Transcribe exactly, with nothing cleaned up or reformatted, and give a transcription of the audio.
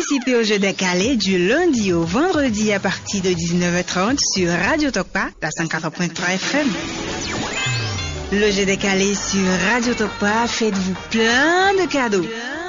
Participez au jeu décalé du lundi au vendredi à partir de dix-neuf heures trente sur Radio Tokpa, la cent quatre point trois F M. Le jeu décalé sur Radio Tokpa, faites-vous plein de cadeaux.